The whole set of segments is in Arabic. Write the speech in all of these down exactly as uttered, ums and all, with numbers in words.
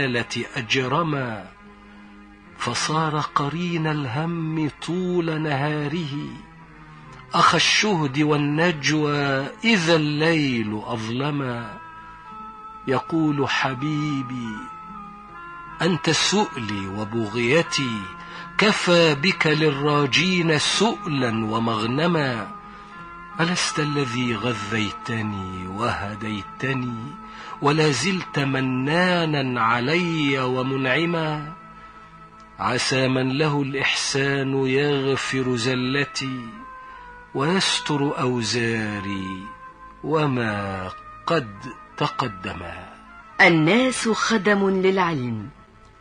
الجهالة أجرما، فصار قرين الهم طول نهاره، أخ الشهد والنجوى إذا الليل أظلما. يقول حبيبي أنت سؤلي وبغيتي، كفى بك للراجين سؤلا ومغنما. ألست الذي غذيتني وهديتني، ولا زلت منانا علي ومنعما؟ عسى من له الإحسان يغفر زلتي، ويستر أوزاري وما قد تقدما. الناس خدم للعلم.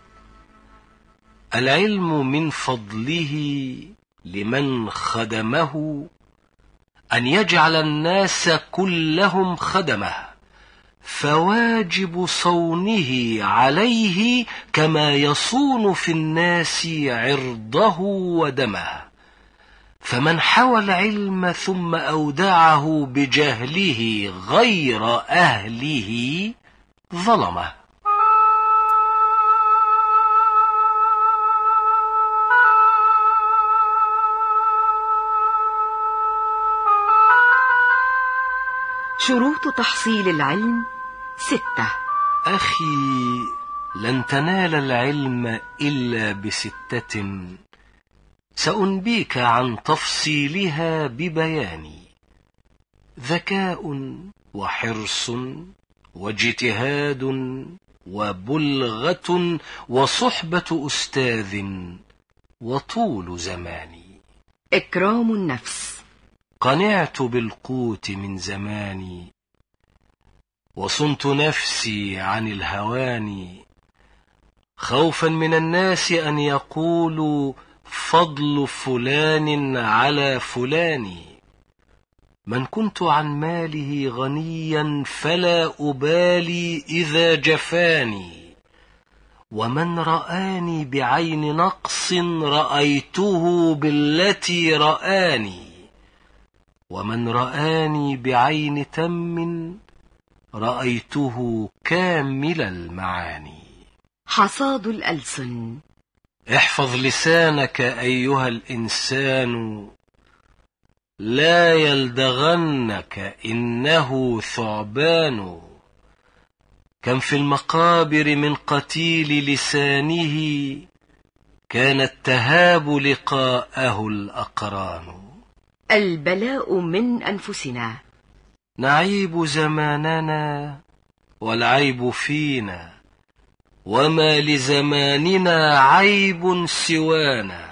العلم من فضله لمن خدمه أن يجعل الناس كلهم خدمه، فواجب صونه عليه كما يصون في الناس عرضه ودمه. فمن حوى العلم ثم أودعه بجهله غير أهله ظلمه. شروط تحصيل العلم ستة. أخي لن تنال العلم إلا بستة، سأنبيك عن تفصيلها ببياني: ذكاء وحرص واجتهاد وبلغة وصحبة أستاذ وطول زمان. إكرام النفس. قنعت بالقوت من زماني، وصنت نفسي عن الهوان، خوفا من الناس أن يقولوا فضل فلان على فلان. من كنت عن ماله غنيا فلا أبالي إذا جفاني، ومن رآني بعين نقص رأيته بالتي رآني، ومن رآني بعين تم رأيته كامل المعاني. حصاد الألسن. احفظ لسانك أيها الإنسان، لا يلدغنك إنه ثعبان. كم في المقابر من قتيل لسانه، كانت تهاب لقاءه الأقران. البلاء من أنفسنا. نعيب زماننا والعيب فينا، وما لزماننا عيب سوانا.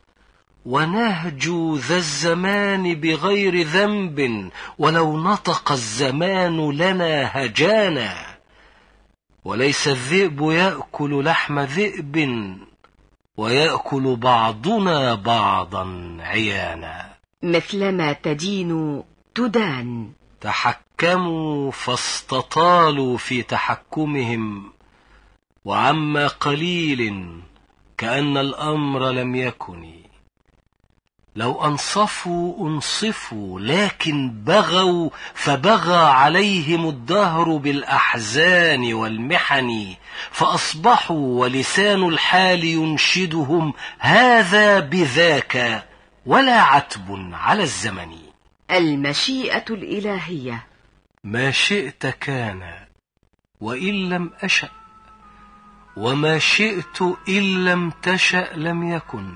ونهجو ذا الزمان بغير ذنب، ولو نطق الزمان لنا هجانا. وليس الذئب يأكل لحم ذئب، ويأكل بعضنا بعضا عيانا. مثلما تدين تدان. تحكموا فاستطالوا في تحكمهم، وعما قليل كأن الأمر لم يكن. لو أنصفوا أنصفوا، لكن بغوا فبغى عليهم الدهر بالأحزان والمحن، فأصبحوا ولسان الحال ينشدهم هذا بذاك، ولا عتب على الزمن. المشيئة الإلهية. ما شئت كان وإن لم أشأ، وما شئت إن لم تشأ لم يكن.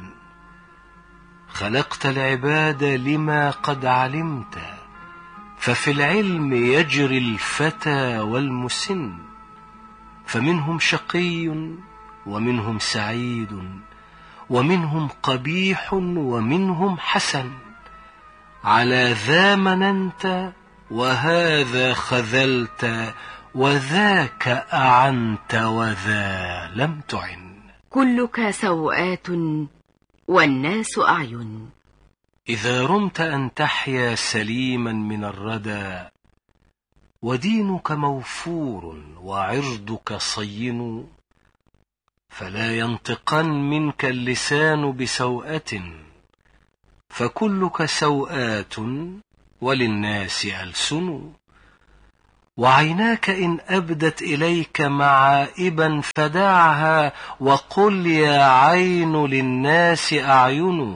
خلقت العباد لما قد علمت، ففي العلم يجري الفتى والمسن. فمنهم شقي ومنهم سعيد، ومنهم قبيح ومنهم حسن. على ذا مننت وهذا خذلت، وذاك أعنت وذا لم تعن. كلك سوءات والناس أعين. إذا رمت أن تحيا سليما من الردى، ودينك موفور وعرضك صين، فلا ينطقن منك اللسان بسوءة، فكلك سوءات وللناس ألسن. وعيناك إن أبدت إليك معائبا فدعها، وقل يا عين للناس أعين.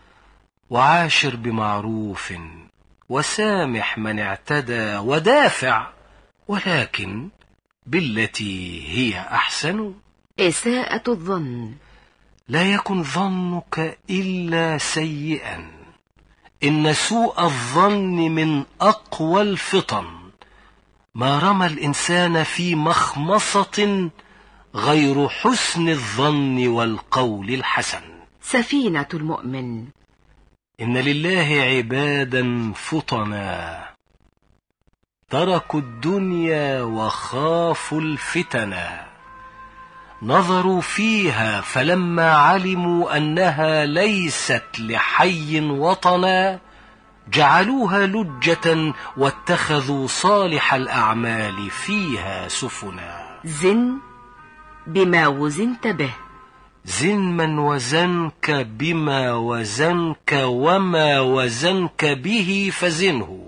وعاشر بمعروف وسامح من اعتدى، ودافع ولكن بالتي هي أحسن. إساءة الظن. لا يكن ظنك إلا سيئا، إن سوء الظن من أقوى الفطن. ما رمى الإنسان في مخمصة غير حسن الظن والقول الحسن. سفينة المؤمن. إن لله عبادا فطنا، تركوا الدنيا وخافوا الفتنا. نظروا فيها فلما علموا أنها ليست لحي وطنا، جعلوها لجة واتخذوا صالح الأعمال فيها سفنا. زن بما وزنت به. زن من وزنك بما وزنك، وما وزنك به فزنه.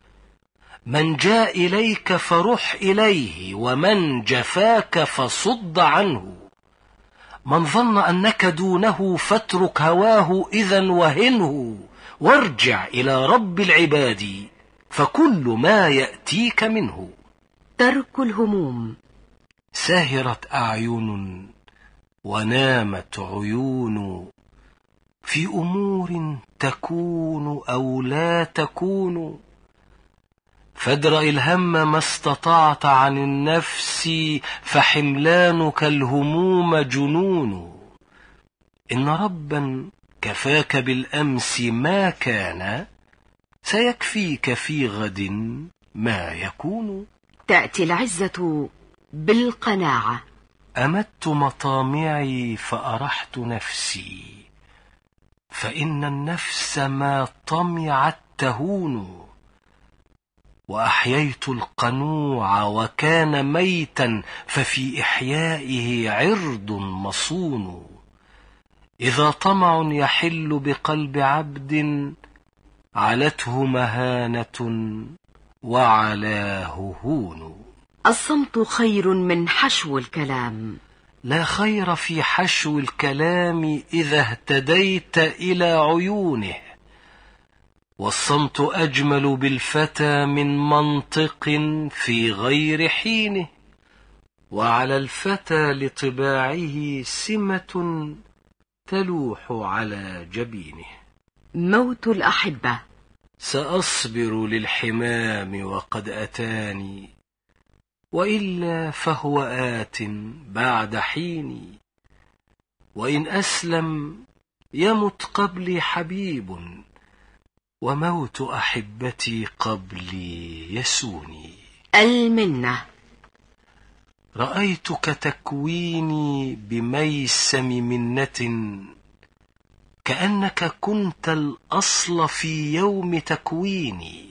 من جاء إليك فرح إليه، ومن جفاك فصد عنه. من ظن أنك دونه فاترك هواه إذا وهنه، وارجع إلى رب العباد فكل ما يأتيك منه. ترك الهموم. سهرت أعين ونامت عيون، في أمور تكون أو لا تكون. فادرأ الهم ما استطعت عن النفس، فحملانك الهموم جنون. إن ربا كفاك بالأمس ما كان، سيكفيك في غد ما يكون. تأتي العزة بالقناعة. أمدت مطامعي فأرحت نفسي، فإن النفس ما طمعت تهون. وأحييت القنوع وكان ميتا، ففي إحيائه عرض مصون. إذا طمع يحل بقلب عبد، علته مهانة وعلاه هون. الصمت خير من حشو الكلام. لا خير في حشو الكلام إذا اهتديت إلى عيونه. والصمت أجمل بالفتى من منطق في غير حينه. وعلى الفتى لطباعه سمة تلوح على جبينه. موت الأحبة. سأصبر للحمام وقد أتاني، وإلا فهو آت بعد حين. وإن أسلم يمت قبلي حبيب، وموت أحبتي قبلي يسوني. المنة. رأيتك تكويني بميسم منة، كأنك كنت الأصل في يوم تكويني.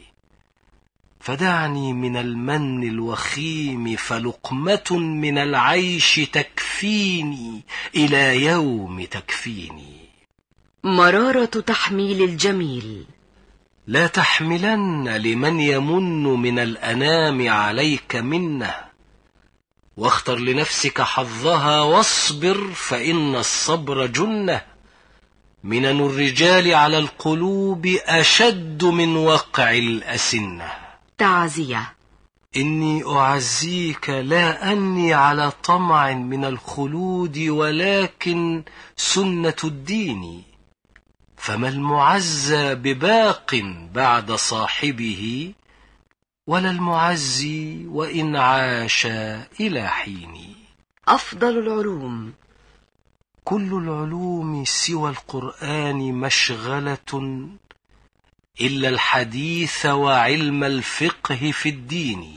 فدعني من المن الوخيم، فلقمة من العيش تكفيني إلى يوم تكفيني. مرارة تحميل الجميل. لا تحملن لمن يمن من الأنام عليك منه، واختر لنفسك حظها واصبر، فإن الصبر جنة. منن الرجال على القلوب أشد من وقع الأسنة. تعزية. إني أعزيك لا أني على طمع من الخلود، ولكن سنة الدين. فما المعزى بباق بعد صاحبه، ولا المعزي وإن عاش إلى حين. أفضل العلوم. كل العلوم سوى القرآن مشغلة، إلا الحديث وعلم الفقه في الدين.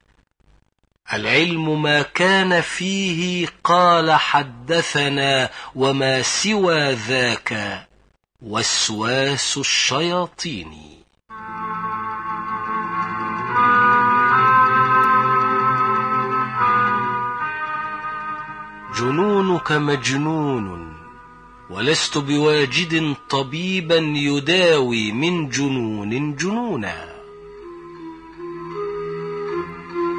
العلم ما كان فيه قال حدثنا، وما سوى ذاك وسواس الشياطين. جنونك مجنون، ولست بواجد طبيبا يداوي من جنون جنونا.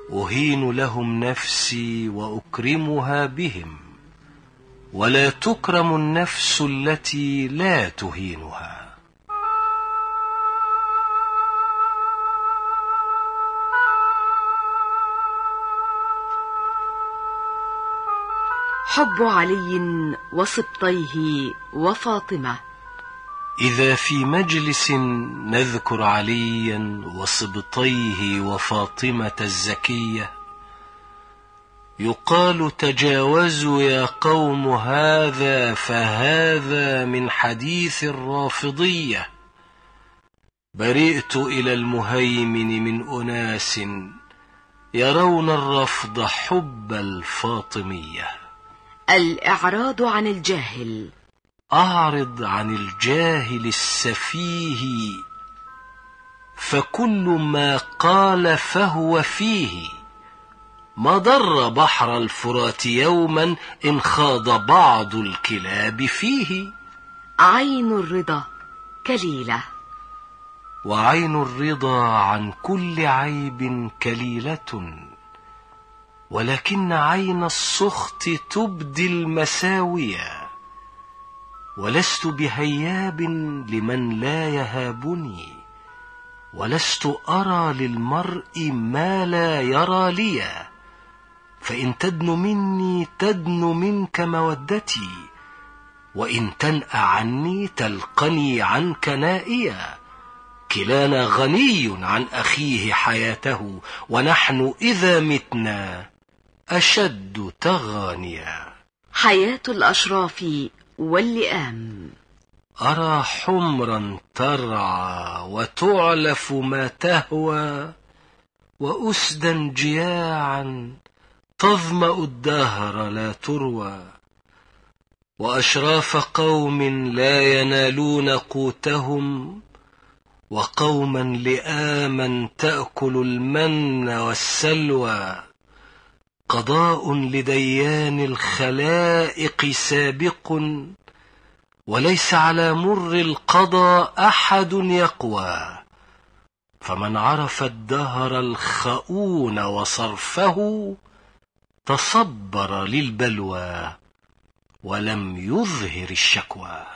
أهين لهم نفسي وأكرمها بهم، ولا تكرم النفس التي لا تهينها. حب علي وسبطيه وفاطمة. إذا في مجلس نذكر عليا وسبطيه وفاطمة الزكية، يقال تجاوزوا يا قوم هذا فهذا من حديث الرافضية. برئت إلى المهيمن من أناس يرون الرفض حب الفاطمية. الإعراض عن الجاهل. أعرض عن الجاهل السفيه، فكل ما قال فهو فيه. ما ضر بحر الفرات يوما إن خاض بعض الكلاب فيه. عين الرضا كليلة. وعين الرضا عن كل عيب كليلة، ولكن عين السخط تبدي المساوية. ولست بهياب لمن لا يهابني، ولست أرى للمرء ما لا يرى لي. فإن تدن مني تدن منك مودتي، وإن تنأ عني تلقني عنك نائيا. كلانا غني عن أخيه حياته، ونحن إذا متنا أشد تغانيا. حياة الأشراف واللئام. أرى حمرا ترعى وتعلف ما تهوى، وأسدا جياعا تظمأ الدهر لا تروى. وأشراف قوم لا ينالون قوتهم، وقوما لئاما تأكل المن والسلوى. قضاء لديان الخلائق سابق، وليس على مر القضاء أحد يقوى. فمن عرف الدهر الخؤون وصرفه، تصبر للبلوى ولم يظهر الشكوى.